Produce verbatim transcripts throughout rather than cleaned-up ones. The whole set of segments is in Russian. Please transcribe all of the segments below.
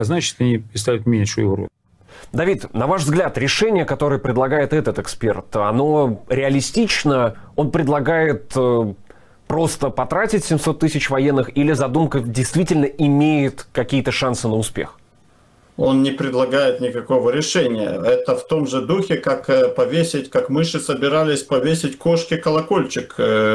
а значит, они представляют меньшую угрозу. Давид, на ваш взгляд, решение, которое предлагает этот эксперт, оно реалистично? Он предлагает э, просто потратить семьсот тысяч военных, или задумка действительно имеет какие-то шансы на успех? Он не предлагает никакого решения. Это в том же духе, как повесить, как мыши собирались повесить кошке колокольчик.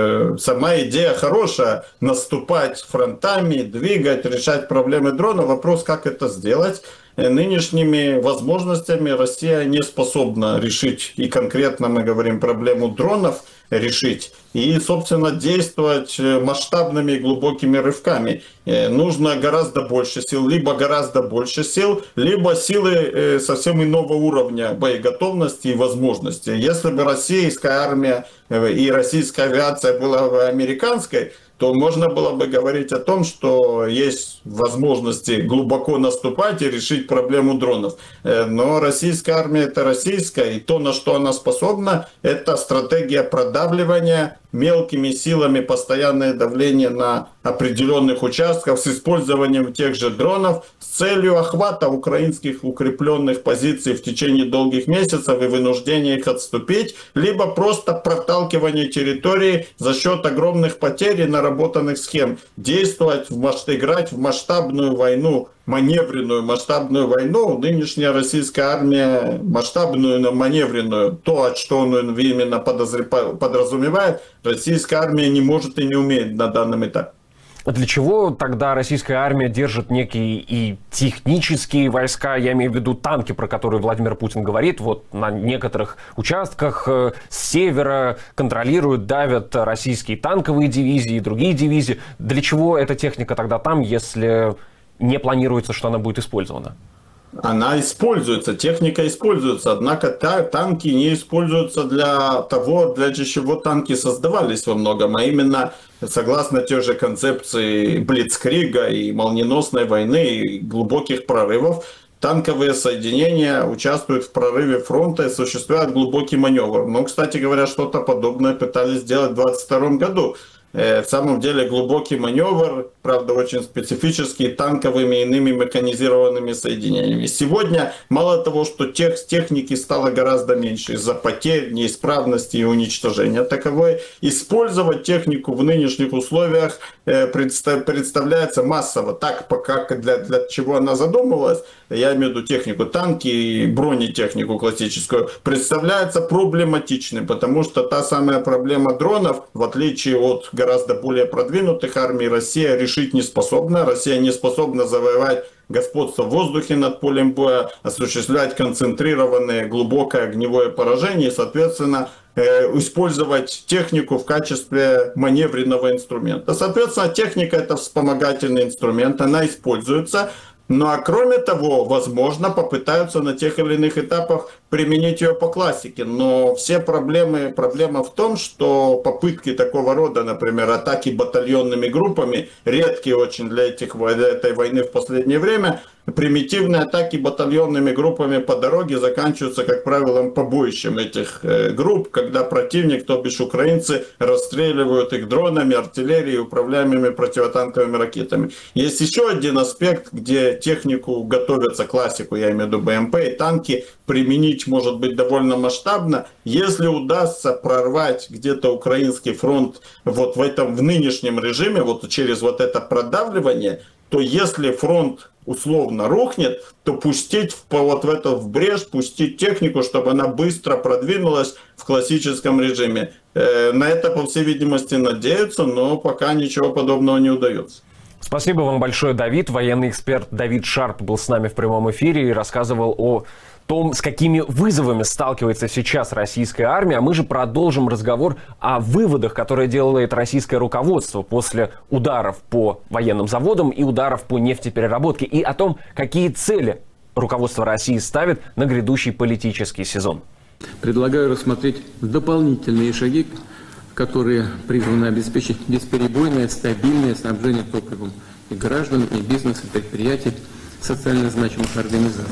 Сама идея хорошая. Наступать фронтами, двигать, решать проблемы дрона. Вопрос, как это сделать. Нынешними возможностями Россия не способна решить, и конкретно мы говорим проблему дронов, решить, и, собственно, действовать масштабными и глубокими рывками. Нужно гораздо больше сил, либо гораздо больше сил, либо силы совсем иного уровня боеготовности и возможности. Если бы российская армия и российская авиация была бы американской, то можно было бы говорить о том, что есть возможности глубоко наступать и решить проблему дронов. Но российская армия — это российская, и то, на что она способна, это стратегия продавливания мелкими силами, постоянное давление на определенных участках с использованием тех же дронов с целью охвата украинских укрепленных позиций в течение долгих месяцев и вынуждения их отступить, либо просто проталкивание территории за счет огромных потерь и наработанных схем. Действовать, в масштаб, играть в масштабную войну, маневренную масштабную войну. Нынешняя российская армия масштабную, но маневренную, то, что он именно подразумевает, российская армия не может и не умеет на данном этапе. Для чего тогда российская армия держит некие и технические войска, я имею в виду танки, про которые Владимир Путин говорит, вот на некоторых участках э, с севера контролируют, давят российские танковые дивизии и другие дивизии. Для чего эта техника тогда там, если не планируется, что она будет использована? Она используется, техника используется, однако та, танки не используются для того, для чего танки создавались во многом, а именно согласно той же концепции Блицкрига и молниеносной войны и глубоких прорывов. Танковые соединения участвуют в прорыве фронта и осуществляют глубокий маневр. Но, кстати говоря, что-то подобное пытались сделать в двадцать втором году. В самом деле глубокий маневр, правда, очень специфический, танковыми и иными механизированными соединениями. Сегодня мало того, что тех, техники стало гораздо меньше из-за потерь, неисправности и уничтожения таковой, использовать технику в нынешних условиях представляется массово. Так, пока для, для чего она задумывалась, я имею в виду технику, танки и бронетехнику классическую, представляется проблематичным, потому что та самая проблема дронов, в отличие от гораздо более продвинутых армий, Россия решить не способна. Россия не способна завоевать господство в воздухе над полем боя, осуществлять концентрированное глубокое огневое поражение и, соответственно, использовать технику в качестве маневренного инструмента. Соответственно, техника — это вспомогательный инструмент, она используется. Ну а кроме того, возможно, попытаются на тех или иных этапах применить ее по классике. Но все проблемы, проблема в том, что попытки такого рода, например, атаки батальонными группами, редкие очень для, этих, для этой войны в последнее время, примитивные атаки батальонными группами по дороге заканчиваются, как правило, побоищем этих э, групп, когда противник, то бишь украинцы, расстреливают их дронами, артиллерией, управляемыми противотанковыми ракетами. Есть еще один аспект, где технику готовятся, классику, я имею в виду БМП и танки, применить может быть довольно масштабно. Если удастся прорвать где-то украинский фронт вот в этом, в нынешнем режиме, вот через вот это продавливание, то если фронт условно рухнет, то пустить в, вот в это в брешь, пустить технику, чтобы она быстро продвинулась в классическом режиме. Э, на это, по всей видимости, надеются, но пока ничего подобного не удается. Спасибо вам большое, Давид. Военный эксперт Давид Шарп был с нами в прямом эфире и рассказывал о том, с какими вызовами сталкивается сейчас российская армия. А мы же продолжим разговор о выводах, которые делает российское руководство после ударов по военным заводам и ударов по нефтепереработке, и о том, какие цели руководство России ставит на грядущий политический сезон. Предлагаю рассмотреть дополнительные шаги, которые призваны обеспечить бесперебойное, стабильное снабжение топливом и граждан, и бизнеса, и предприятий, социально значимых организаций.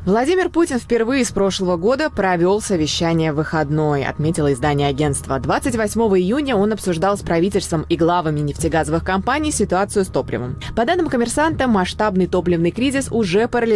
Владимир Путин впервые с прошлого года провел совещание в выходной, отметило издание агентства. двадцать восьмого июня он обсуждал с правительством и главами нефтегазовых компаний ситуацию с топливом. По данным «Коммерсанта», масштабный топливный кризис уже парализовал